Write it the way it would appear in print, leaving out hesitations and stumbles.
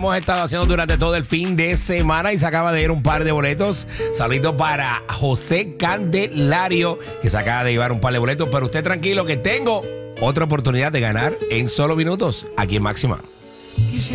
hemos estado haciendo durante todo el fin de semana y se acaba de ir un par de boletos. Saludito para José Candelario, que se acaba de llevar un par de boletos. Pero usted tranquilo que tengo otra oportunidad de ganar en solo minutos aquí en Máxima.